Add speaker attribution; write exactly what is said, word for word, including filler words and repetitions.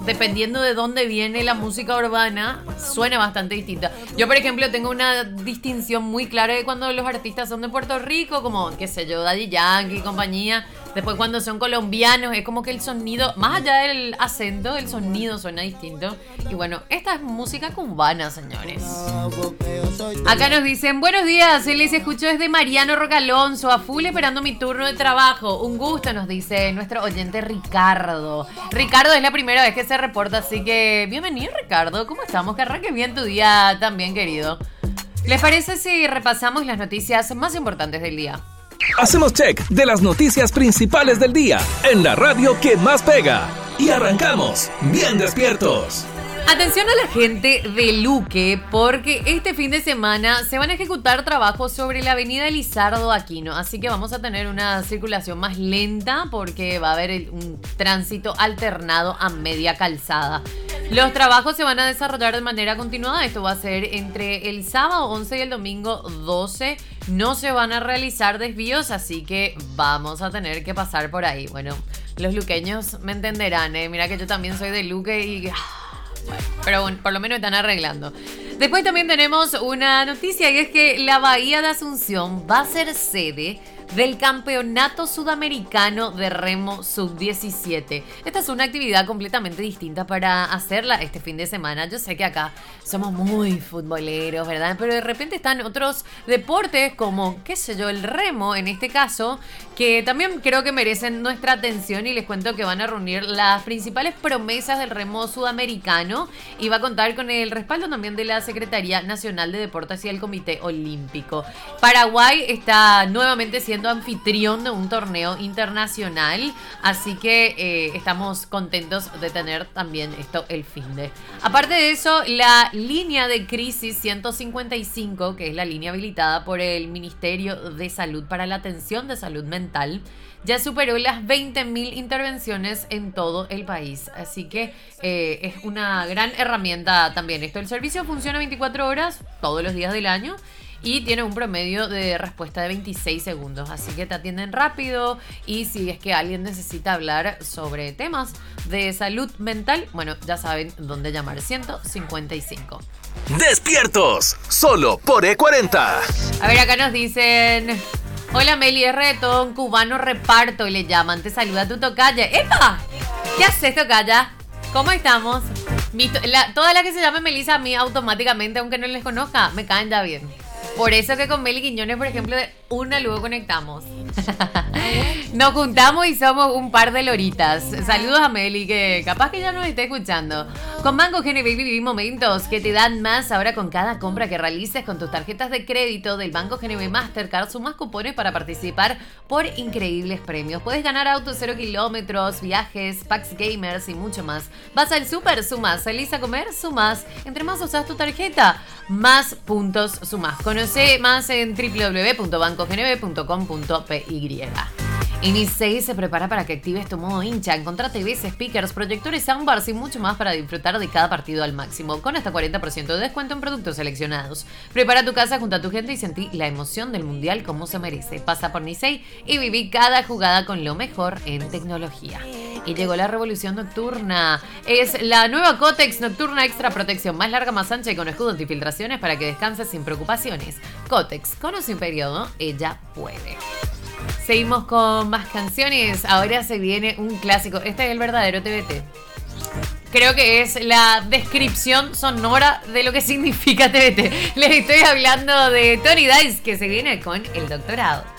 Speaker 1: dependiendo de dónde viene la música urbana, suena bastante distinta. Yo, por ejemplo, tengo una distinción muy clara de cuando los artistas son de Puerto Rico, como, qué sé yo, Daddy Yankee y compañía. Después cuando son colombianos, es como que el sonido, más allá del acento, el sonido suena distinto. Y bueno, esta es música cubana, señores. Acá nos dicen, buenos días, les escucho desde Mariano Rocalonso, a full esperando mi turno de trabajo. Un gusto, nos dice nuestro oyente Ricardo. Ricardo es la primera vez que se reporta, así que bienvenido, Ricardo. ¿Cómo estamos? Que arranque bien tu día también, querido. ¿Les parece si repasamos las noticias más importantes del día?
Speaker 2: Hacemos check de las noticias principales del día en la radio que más pega. Y arrancamos bien despiertos.
Speaker 1: Atención a la gente de Luque, porque este fin de semana se van a ejecutar trabajos sobre la avenida Lizardo Aquino, así que vamos a tener una circulación más lenta porque va a haber el, un tránsito alternado a media calzada. Los trabajos se van a desarrollar de manera continuada, esto va a ser entre el sábado once y el domingo doce, no se van a realizar desvíos, así que vamos a tener que pasar por ahí. Bueno, los luqueños me entenderán, ¿eh? Mira que yo también soy de Luque y... Bueno, pero bueno, por lo menos están arreglando. Después también tenemos una noticia y es que la Bahía de Asunción va a ser sede del Campeonato Sudamericano de Remo sub diecisiete. Esta es una actividad completamente distinta para hacerla este fin de semana. Yo sé que acá somos muy futboleros, ¿verdad? Pero de repente están otros deportes como, qué sé yo, el remo en este caso, que también creo que merecen nuestra atención y les cuento que van a reunir las principales promesas del remo sudamericano y va a contar con el respaldo también de la Secretaría Nacional de Deportes y el Comité Olímpico. Paraguay está nuevamente siendo anfitrión de un torneo internacional, así que eh, estamos contentos de tener también esto el fin de. Aparte de eso, la línea de crisis ciento cincuenta y cinco, que es la línea habilitada por el Ministerio de Salud para la atención de salud mental, ya superó las veinte mil intervenciones en todo el país. Así que eh, es una gran herramienta también esto. El servicio funciona veinticuatro horas todos los días del año y tiene un promedio de respuesta de veintiséis segundos. Así que te atienden rápido y si es que alguien necesita hablar sobre temas de salud mental, bueno, ya saben dónde llamar. ciento cincuenta y cinco.
Speaker 2: Despiertos, solo por E cuarenta.
Speaker 1: A ver, acá nos dicen... Hola Meli, es reggaetón cubano reparto y le llaman. Te saluda tu tocaya. ¡Epa! ¿Qué haces, tocaya? ¿Cómo estamos? Mi to- la, todas las que se llamen Melissa a mí automáticamente, aunque no les conozca, me caen ya bien. Por eso que con Meli Quiñones, por ejemplo, de una luego conectamos. Nos juntamos y somos un par de loritas. Saludos a Meli, que capaz que ya nos esté escuchando. Con Banco G N B viví momentos que te dan más ahora con cada compra que realices con tus tarjetas de crédito del Banco G N B Mastercard. Sumas cupones para participar por increíbles premios. Puedes ganar autos cero kilómetros, viajes, packs gamers y mucho más. Vas al súper, sumas. Salís a comer, sumas. Entre más usas tu tarjeta, más puntos sumas. Conoce más en doble u doble u doble u punto banco g n b punto com punto p y. Inisei se prepara para que actives tu modo hincha. Encontrá T Vs, speakers, proyectores, soundbars y mucho más para disfrutar de cada partido al máximo, con hasta cuarenta por ciento de descuento en productos seleccionados. Prepara tu casa junto a tu gente y sentí la emoción del mundial como se merece. Pasa por Nisei y viví cada jugada con lo mejor en tecnología. Y llegó la revolución nocturna. Es la nueva Kotex Nocturna Extra Protección, más larga, más ancha y con escudo antifiltraciones para que descanses sin preocupaciones. Kotex, con o sin periodo, ella puede. Seguimos con más canciones. Ahora se viene un clásico. Este es el verdadero T V T. Creo que es la descripción sonora de lo que significa T V T. Les estoy hablando de Tony Dice, que se viene con el doctorado.